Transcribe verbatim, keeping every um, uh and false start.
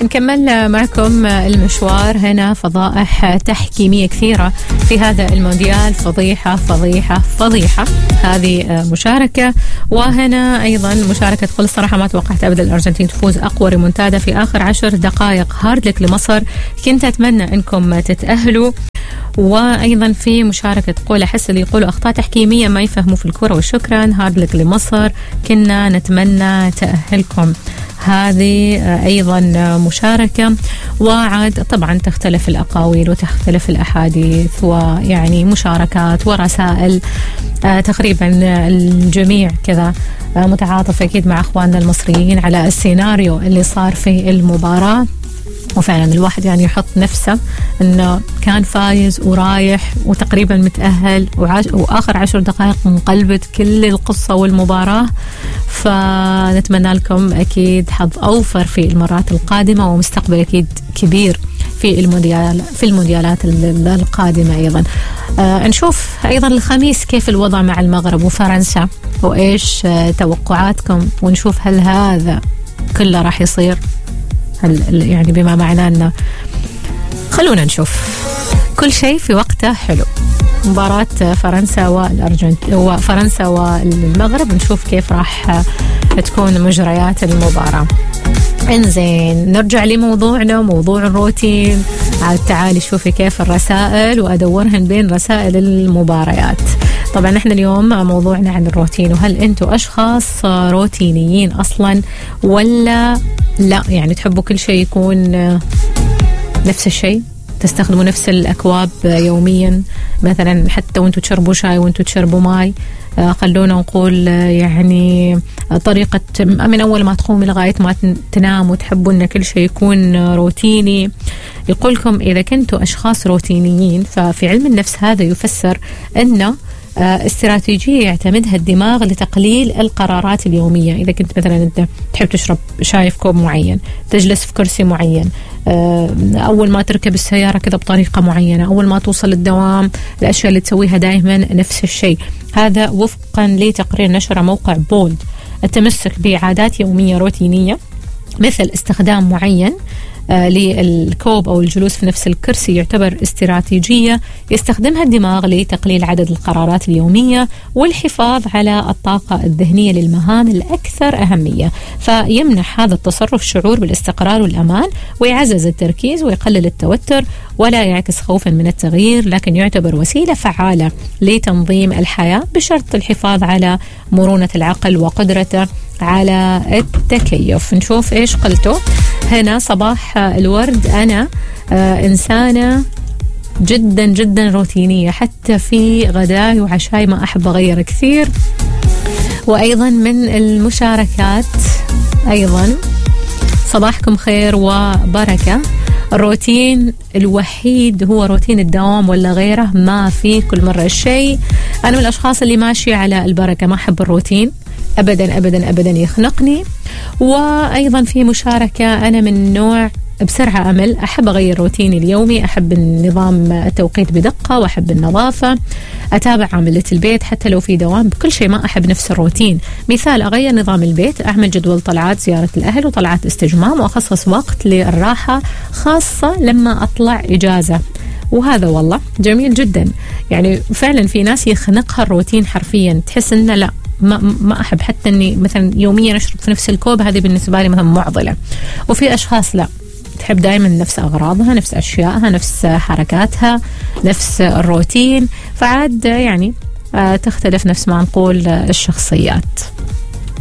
نكمل معكم المشوار. هنا فضائح تحكيمية كثيرة في هذا المونديال، فضيحة فضيحة فضيحة. هذه مشاركة، وهنا أيضا مشاركة تقول الصراحة ما توقعت أبدا الأرجنتين تفوز، أقوى ريمونتادا في آخر عشر دقائق، هارد لك لمصر، كنت أتمنى أنكم تتأهلوا. وأيضا في مشاركة تقول أحس اللي يقولوا أخطاء تحكيمية ما يفهموا في الكرة، وشكرا هارد لك لمصر، كنا نتمنى تأهلكم. هذه أيضا مشاركة. وعاد طبعا تختلف الأقاويل وتختلف الأحاديث ويعني مشاركات ورسائل. آه تقريبا الجميع كذا آه متعاطف أكيد مع أخواننا المصريين على السيناريو اللي صار في المباراة. وفعلا الواحد يعني يحط نفسه انه كان فايز ورايح وتقريبا متأهل، وعاش واخر عشر دقائق انقلبت كل القصة والمباراة. فنتمنى لكم اكيد حظ اوفر في المرات القادمة، ومستقبل اكيد كبير في المونديال في المونديالات القادمة ايضا. آه نشوف ايضا الخميس كيف الوضع مع المغرب وفرنسا، وايش آه توقعاتكم، ونشوف هل هذا كله راح يصير، يعني بما معناه أنه خلونا نشوف كل شيء في وقته حلو. مباراة فرنسا والأرجنتين وفرنسا والمغرب، نشوف كيف راح تكون مجريات المباراة. انزين نرجع لموضوعنا، موضوع الروتين. عاد تعالي شوفي كيف الرسائل وأدورهن بين رسائل المباريات. طبعا احنا اليوم موضوعنا عن الروتين، وهل انتم أشخاص روتينيين أصلا ولا لا؟ يعني تحبوا كل شيء يكون نفس الشيء، تستخدموا نفس الأكواب يوميا، مثلا حتى وانتوا تشربوا شاي وانتوا تشربوا ماي. خلونا نقول يعني طريقة من أول ما تقوموا لغاية ما تناموا تحبوا أن كل شيء يكون روتيني. يقولكم إذا كنتوا أشخاص روتينيين، ففي علم النفس هذا يفسر أنه استراتيجية يعتمدها الدماغ لتقليل القرارات اليومية. إذا كنت مثلا أنت تحب تشرب شاي في كوب معين، تجلس في كرسي معين، أول ما تركب السيارة كذا بطريقة معينة، أول ما توصل الدوام الأشياء اللي تسويها دائما نفس الشيء. هذا وفقا لتقرير نشر موقع بولد. التمسك بعادات يومية روتينية مثل استخدام معين آه للكوب أو الجلوس في نفس الكرسي يعتبر استراتيجية يستخدمها الدماغ لتقليل عدد القرارات اليومية والحفاظ على الطاقة الذهنية للمهام الأكثر أهمية. فيمنح هذا التصرف شعور بالاستقرار والأمان، ويعزز التركيز ويقلل التوتر، ولا يعكس خوفا من التغيير، لكن يعتبر وسيلة فعالة لتنظيم الحياة بشرط الحفاظ على مرونة العقل وقدرته على التكيف. نشوف إيش قلتوا هنا. صباح الورد، أنا آه إنسانة جدا جدا روتينية، حتى في غداي وعشاي ما أحب أغير كثير. وأيضا من المشاركات أيضا صباحكم خير وبركة، الروتين الوحيد هو روتين الدوام ولا غيره، ما في كل مرة الشيء. أنا من الأشخاص اللي ماشية على البركة، ما أحب الروتين أبدا أبدا أبدا، يخنقني. وأيضا في مشاركة، أنا من نوع بسرعة أمل، أحب أغير روتيني اليومي، أحب النظام التوقيت بدقة، وأحب النظافة، أتابع عاملة البيت حتى لو في دوام، بكل شيء ما أحب نفس الروتين. مثال، أغير نظام البيت، أعمل جدول طلعات زيارة الأهل وطلعات استجمام، وأخصص وقت للراحة خاصة لما أطلع إجازة. وهذا والله جميل جدا. يعني فعلا في ناس يخنقها الروتين حرفيا، تحس إنه لا ما ما أحب حتى إني مثلا يوميا أشرب في نفس الكوب، هذه بالنسبة لي مثلا معضلة. وفي أشخاص لا، تحب دائما نفس أغراضها، نفس أشيائها، نفس حركاتها، نفس الروتين. فعاد يعني تختلف نفس ما نقول الشخصيات.